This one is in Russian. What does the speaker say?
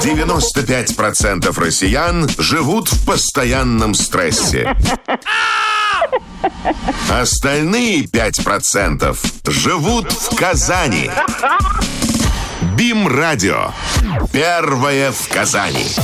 95% россиян живут в постоянном стрессе. Остальные 5% живут в Казани. БИМ-радио. Первое в Казани.